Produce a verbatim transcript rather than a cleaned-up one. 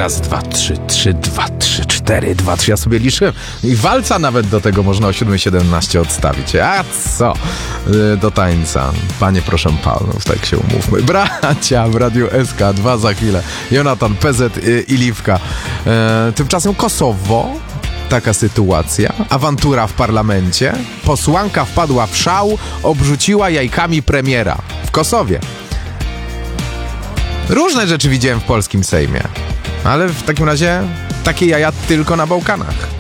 raz, dwa, trzy, trzy, dwa, trzy, cztery, dwa, trzy. Ja sobie liczyłem. I walca nawet do tego można o siódma siedemnaście odstawić. A co? Do tańca. Panie, proszę panów, tak się umówmy. Bracia w Radiu S K dwa za chwilę. Jonatan, P Z i Liwka. E, tymczasem Kosowo. Taka sytuacja. Awantura w parlamencie. Posłanka wpadła w szał, obrzuciła jajkami premiera. W Kosowie. Różne rzeczy widziałem w polskim Sejmie. Ale w takim razie takie jaja tylko na Bałkanach.